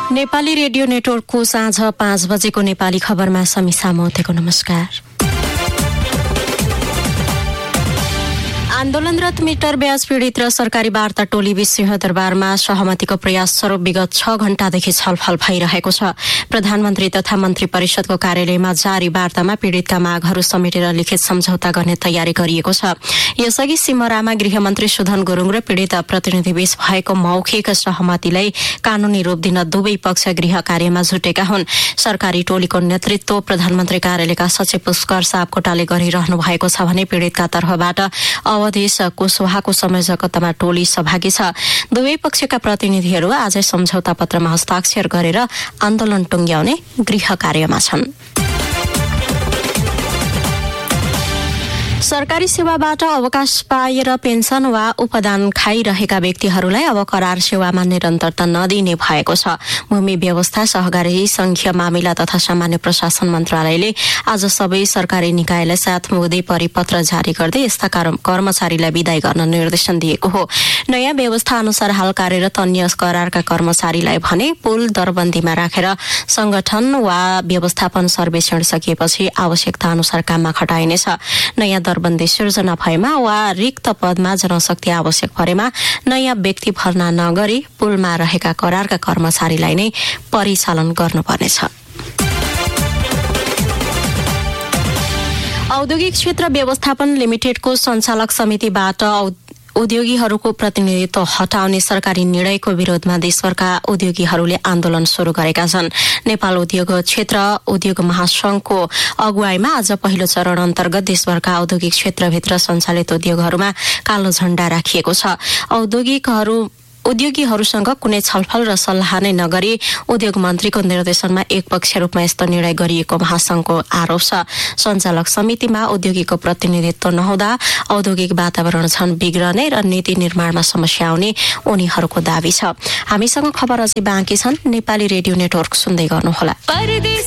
Nepali radio नेटवर्कको साँझ 5 बजेको नेपाली खबरमा समीक्षा मोतेको नमस्कार। आन्दोलनरत मिटर ब्याज पीडित र सरकारी वार्ता टोली बीच सिंहदरबारमा सहमतिको प्रयास स्वरूप विगत 6 घण्टादेखि छलफल भइरहेको छ। प्रधानमन्त्री तथा मन्त्री परिषदको कार्यालयमा जारी वार्तामा पीडितका मागहरू समेटेर लिखित सम्झौता गर्ने तयारी गरिएको छ। यसअघि सिमरामा गृहमन्त्री सुधन गुरुङ र पीडित प्रतिनिधिबीच भएको मौखिक सहमतिलाई कानूनी रूप दिन दुवै पक्ष गृह कार्यमा जुटेका हुन्। सरकारी टोलीको नेतृत्व प्रधानमन्त्री कार्यालयका सचिव पुष्कर सापकोटाले गरिरहनु भएको छ भने पीडितका तर्फबाट अवधेश कुशवाहाको संयोजकतामा टोली सहभागी छ। दुवै पक्षका प्रतिनिधिहरू आज सम्झौता पत्रमा हस्ताक्षर गरेर आन्दोलन टुंग्याउने गृह कार्यमा छन्। सरकारी सेवाबाट अवकाश पाएर पेन्सन वा उपदान खाइरहेका व्यक्तिहरूलाई अब करार सेवामा निरन्तरता नदिने भएको छ। भूमि व्यवस्था, सहकारी संघीय मामिला तथा सामान्य प्रशासन मन्त्रालयले आज सबै सरकारी निकायलाई 7 बुँदे परिपत्र जारी गर्दै यस्ता कर्मचारीलाई विदाई गर्न निर्देशन दिएको हो। नयाँ व्यवस्था अनुसार हाल कार्यरत अन्य करारका कर्मचारीलाई भने पुल दरबन्दीमा राखेर संगठन वा व्यवस्थापन सर्वेक्षण सकिएपछि आवश्यकता अनुसार काममा खटाइनेछ। नयाँ दरबन्दी सिर्जना भएमा वा रिक्त पदमा जनशक्ति आवश्यक परेमा नयाँ व्यक्ति भर्ना नगरी पुलमा रहेका करारका कर्मचारीलाई नै परिचालन गर्नुपर्नेछ। औद्योगिक क्षेत्र व्यवस्थापन लिमिटेडको सञ्चालक समितिबाट उद्योगीहरूको प्रतिनिधित्व हटाउने सरकारी निर्णयको विरोधमा देशभरका उद्योगीहरूले आन्दोलन शुरू गरेका छन्। नेपाल उद्योग क्षेत्र उद्योग महासंघको अगुवाईमा आज पहिलो चरण अन्तर्गत देशभरका औद्योगिक क्षेत्रभित्र सञ्चालित उद्योगहरूमा कालो झण्डा राखिएको छ। उद्योगीहरूसँग कुनै छलफल र सल्लाह नै नगरी उद्योग मन्त्रीको निर्देशनमा एकपक्षीय रूपमा यस्तो निर्णय गरिएको महासंघको आरोप छ। सञ्चालक समितिमा उद्योगीको प्रतिनिधित्व नहुँदा औद्योगिक वातावरण झन बिग्रने र नीति निर्माणमा समस्या आउने उनीहरूको दावी छ। हामीसँग खबर अझै बाँकी छन्। नेपाली रेडियो नेटवर्क सुन्दै गर्नुहोला।